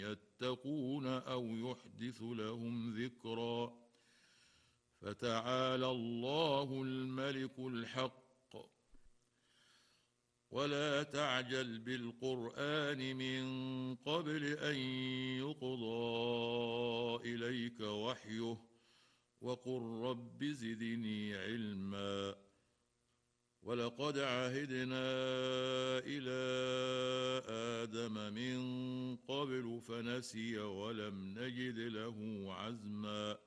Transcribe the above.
يتقون أو يحدث لهم ذكرا. فتعالى الله الملك الحق. ولا تعجل بالقرآن من قبل أن يقضى إليك وحيه وقل رب زدني علما. ولقد عهدنا إلى آدم من قبل فنسي ولم نجد له عزما.